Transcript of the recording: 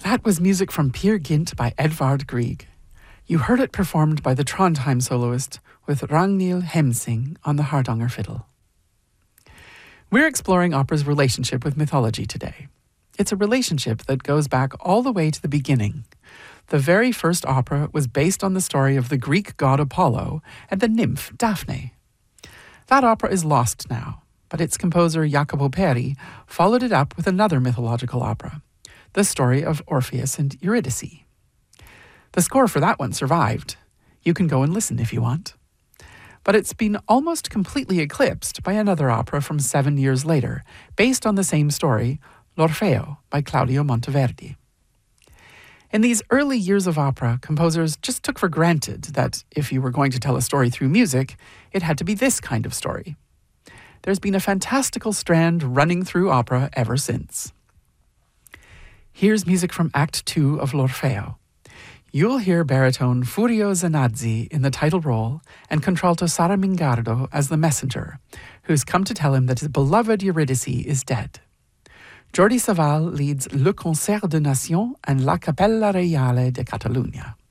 That was music from Peer Gynt by Edvard Grieg. You heard it performed by the Trondheim soloist with Ragnhild Hemsing on the Hardanger fiddle. We're exploring opera's relationship with mythology today. It's a relationship that goes back all the way to the beginning. The very first opera was based on the story of the Greek god Apollo and the nymph Daphne. That opera is lost now, but its composer Jacopo Peri followed it up with another mythological opera, the story of Orpheus and Eurydice. The score for that one survived. You can go and listen if you want. But it's been almost completely eclipsed by another opera from 7 years later, based on the same story, L'Orfeo by Claudio Monteverdi. In these early years of opera, composers just took for granted that if you were going to tell a story through music, it had to be this kind of story. There's been a fantastical strand running through opera ever since. Here's music from Act 2 of L'Orfeo. You'll hear baritone Furio Zanazzi in the title role and contralto Sara Mingardo as the messenger, who's come to tell him that his beloved Eurydice is dead. Jordi Savall leads Le Concert de Nation and La Cappella Reale de Catalunya.